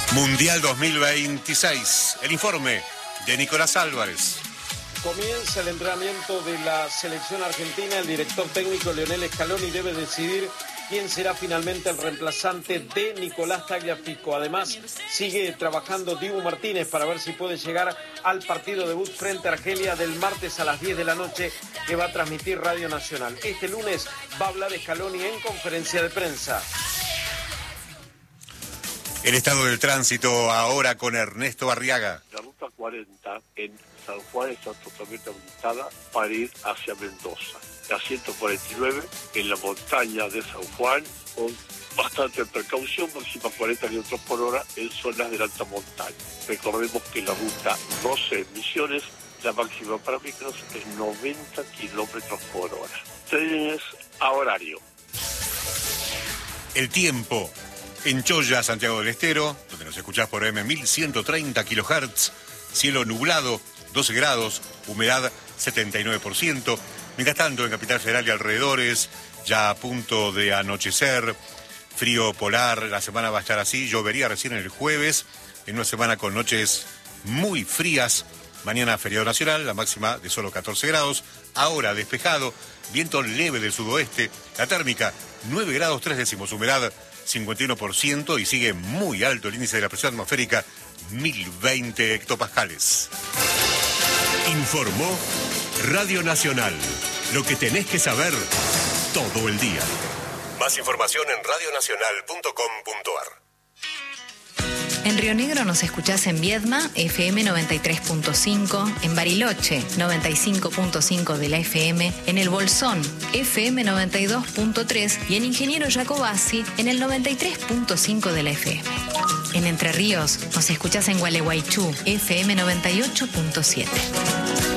Mundial 2026. El informe de Nicolás Álvarez. Comienza el entrenamiento de la selección argentina. El director técnico Lionel Scaloni debe decidir quién será finalmente el reemplazante de Nicolás Tagliafico. Además, sigue trabajando Dibu Martínez para ver si puede llegar al partido debut frente a Argelia del martes a las 10 de la noche que va a transmitir Radio Nacional. Este lunes va a hablar Scaloni en conferencia de prensa. El estado del tránsito ahora con Ernesto Arriaga. La ruta 40 en San Juan está totalmente habilitada para ir hacia Mendoza. La 149 en la montaña de San Juan con bastante precaución, máxima 40 kilómetros por hora en zonas de la alta montaña. Recordemos que la ruta 12 Misiones, la máxima para micros es 90 kilómetros por hora. Trenes a horario. El tiempo. En Choya, Santiago del Estero, donde nos escuchás por AM 1130 kHz, cielo nublado, 12 grados, humedad 79%. Mientras tanto, en Capital Federal y alrededores, ya a punto de anochecer, frío polar, la semana va a estar así, llovería recién el jueves, en una semana con noches muy frías. Mañana feriado nacional, la máxima de solo 14 grados, ahora despejado, viento leve del sudoeste, la térmica 9 grados 3 décimos, humedad 51% y sigue muy alto el índice de la presión atmosférica, 1020 hectopascales. Informó Radio Nacional. Lo que tenés que saber todo el día. Más información en radionacional.com.ar. En Río Negro nos escuchás en Viedma, FM 93.5, en Bariloche, 95.5 de la FM, en El Bolsón, FM 92.3 y en Ingeniero Jacobasi, en el 93.5 de la FM. En Entre Ríos nos escuchás en Gualeguaychú, FM 98.7.